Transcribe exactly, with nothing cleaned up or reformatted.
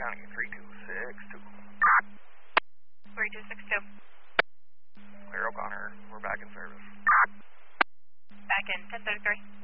County, three two six two. three two six two. Clear O'Connor, we're back in service. Back in ten thirty-three.